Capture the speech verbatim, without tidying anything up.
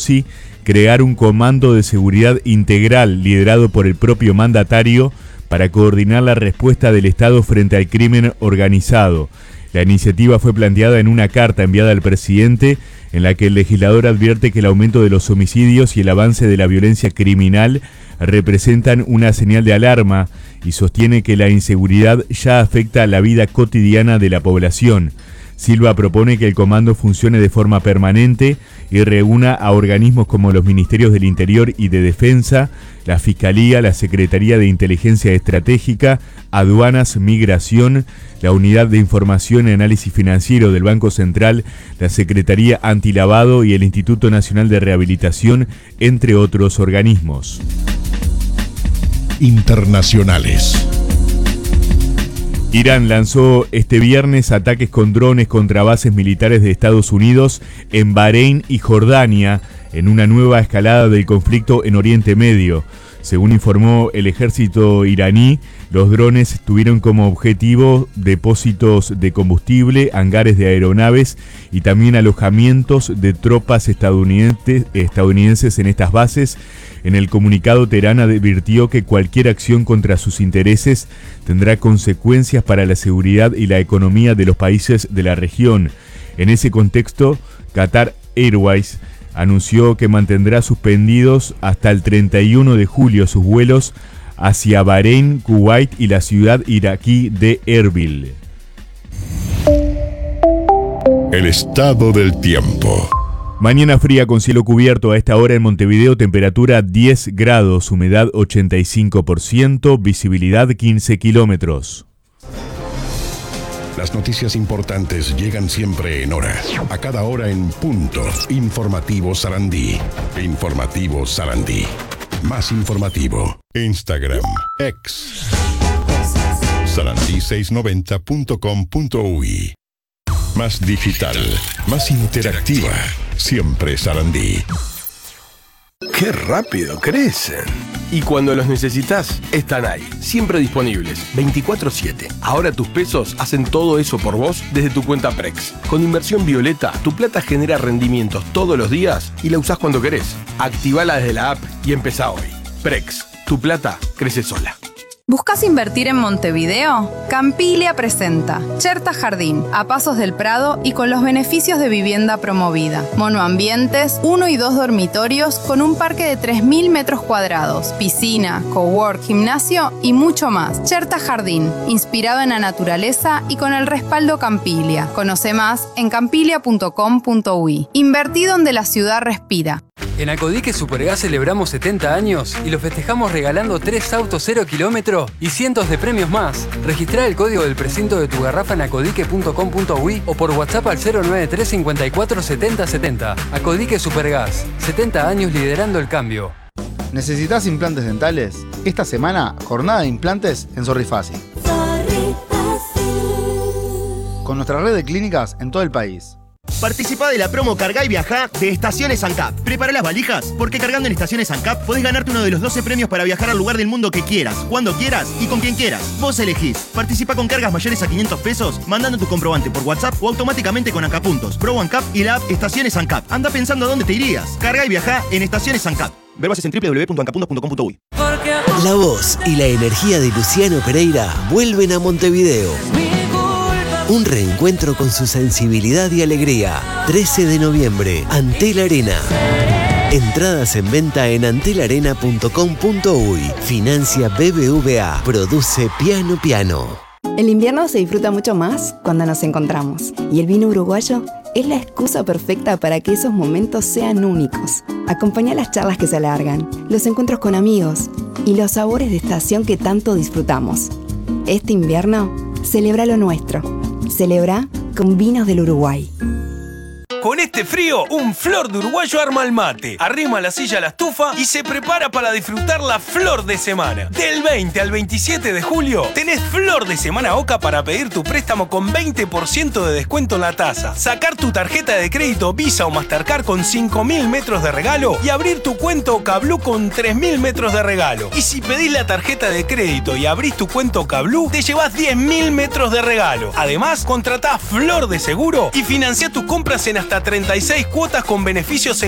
Bossi crear un comando de seguridad integral liderado por el propio mandatario para coordinar la respuesta del Estado frente al crimen organizado. La iniciativa fue planteada en una carta enviada al presidente en la que el legislador advierte que el aumento de los homicidios y el avance de la violencia criminal representan una señal de alarma y sostiene que la inseguridad ya afecta la vida cotidiana de la población. Silva propone que el comando funcione de forma permanente y reúna a organismos como los Ministerios del Interior y de Defensa, la Fiscalía, la Secretaría de Inteligencia Estratégica, Aduanas, Migración, la Unidad de Información y Análisis Financiero del Banco Central, la Secretaría Antilavado y el Instituto Nacional de Rehabilitación, entre otros organismos. Internacionales. Irán lanzó este viernes ataques con drones contra bases militares de Estados Unidos en Bahrein y Jordania, en una nueva escalada del conflicto en Oriente Medio. Según informó el ejército iraní, los drones tuvieron como objetivo depósitos de combustible, hangares de aeronaves y también alojamientos de tropas estadounidenses, estadounidenses en estas bases. En el comunicado, Teherán advirtió que cualquier acción contra sus intereses tendrá consecuencias para la seguridad y la economía de los países de la región. En ese contexto, Qatar Airways anunció que mantendrá suspendidos hasta el treinta y uno de julio sus vuelos hacia Bahrein, Kuwait y la ciudad iraquí de Erbil. El estado del tiempo. Mañana fría con cielo cubierto. A esta hora en Montevideo, temperatura diez grados, humedad ochenta y cinco por ciento, visibilidad quince kilómetros. Las noticias importantes llegan siempre en hora, a cada hora en punto. Informativo Sarandí. Informativo Sarandí. Más informativo. Instagram, X. sarandí seiscientos noventa punto com punto uy. Más digital, más interactiva. Siempre Sarandí. ¡Qué rápido crecen! Y cuando los necesitas, están ahí, siempre disponibles, veinticuatro siete. Ahora tus pesos hacen todo eso por vos desde tu cuenta Prex. Con Inversión Violeta, tu plata genera rendimientos todos los días y la usás cuando querés. Activala desde la app y empezá hoy. Prex, tu plata crece sola. ¿Buscas invertir en Montevideo? Campilia presenta Cherta Jardín, a pasos del Prado y con los beneficios de vivienda promovida. Monoambientes, uno y dos dormitorios con un parque de tres mil metros cuadrados, piscina, cowork, gimnasio y mucho más. Cherta Jardín, inspirado en la naturaleza y con el respaldo Campilia. Conoce más en campilia punto com punto uy. Invertí donde la ciudad respira. En Acodique Supergas celebramos setenta años y lo festejamos regalando tres autos cero kilómetro y cientos de premios más. Registrá el código del precinto de tu garrafa en acodique punto com punto uy o por WhatsApp al cero nueve tres cincuenta y cuatro setenta setenta. Acodique Supergas, setenta años liderando el cambio. ¿Necesitas implantes dentales? Esta semana, jornada de implantes en Sorrifácil. Con nuestra red de clínicas en todo el país. Participa de la promo Cargá y Viajá de Estaciones ANCAP. Prepara las valijas, porque cargando en Estaciones ANCAP podés ganarte uno de los doce premios para viajar al lugar del mundo que quieras, cuando quieras y con quien quieras. Vos elegís. Participa con cargas mayores a quinientos pesos, mandando tu comprobante por WhatsApp o automáticamente con ANCAP Puntos, Pro ANCAP y la app Estaciones ANCAP. Anda pensando a dónde te irías. Cargá y Viajá en Estaciones ANCAP. Ver bases en doble u doble u doble u punto ancapuntos punto com punto uy. La voz y la energía de Luciano Pereira vuelven a Montevideo. Un reencuentro con su sensibilidad y alegría. trece de noviembre, Antel Arena. Entradas en venta en antel arena punto com punto uy. Financia B B V A. Produce Piano Piano. El invierno se disfruta mucho más cuando nos encontramos. Y el vino uruguayo es la excusa perfecta para que esos momentos sean únicos. Acompaña las charlas que se alargan, los encuentros con amigos y los sabores de estación que tanto disfrutamos. Este invierno, celebra lo nuestro. Celebra con vinos del Uruguay. Con este frío, un Flor de Uruguayo arma el mate, arrima la silla a la estufa y se prepara para disfrutar la Flor de Semana. Del veinte al veintisiete de julio, tenés Flor de Semana Oca para pedir tu préstamo con veinte por ciento de descuento en la tasa, sacar tu tarjeta de crédito Visa o Mastercard con cinco mil metros de regalo y abrir tu cuenta Ocablu con tres mil metros de regalo. Y si pedís la tarjeta de crédito y abrís tu cuenta Ocablu, te llevas diez mil metros de regalo. Además, contratá Flor de Seguro y financia tus compras en hasta treinta y seis cuotas con beneficios en